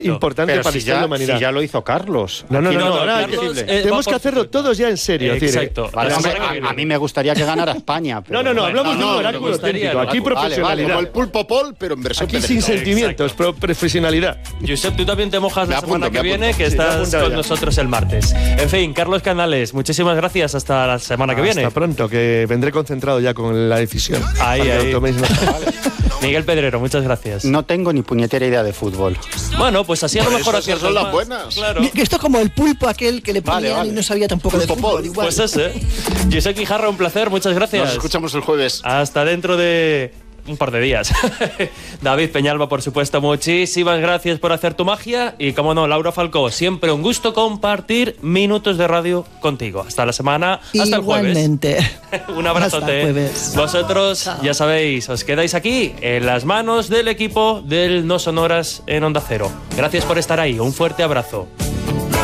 importante Pero para la historia de la humanidad. si ya lo hizo Carlos. No, ahora Carlos, tenemos que hacerlo todos ya en serio. Exacto. Vale, a mí me gustaría que ganara España. Pero... No, hablamos de un oráculo auténtico. Aquí profesionalidad. Como el Pulpo Paul, pero en versión Aquí sin Pedrito. sentimientos, profesionalidad. Josep, tú también te mojas la semana que viene, que Sí, me he estás apuntado con ya. nosotros el martes. En fin, Carlos Canales, muchísimas gracias. Hasta la semana que viene. Hasta pronto, que vendré concentrado ya con la decisión. Ahí. Para que lo toméis nota. Miguel Pedrero, muchas gracias. No tengo ni puñetera idea de fútbol. Bueno, pues así a lo Por mejor eso esas aciertas son las más. buenas. Claro. Esto es como el pulpo aquel que le ponían Vale. y no sabía tampoco de Pulpo fútbol. Paul. Igual. Pues ese. Josep Quijarra, un placer, muchas gracias. Nos escuchamos el jueves. Hasta dentro de un par de días. David Peñalba, por supuesto, muchísimas gracias por hacer tu magia. Y como no, Laura Falcó, siempre un gusto compartir minutos de radio contigo. Hasta la semana, hasta el jueves. Igualmente. Un abrazote. Hasta el jueves. Vosotros, Chao. ya sabéis, os quedáis aquí en las manos del equipo del No Sonoras en Onda Cero. Gracias por estar ahí. Un fuerte abrazo.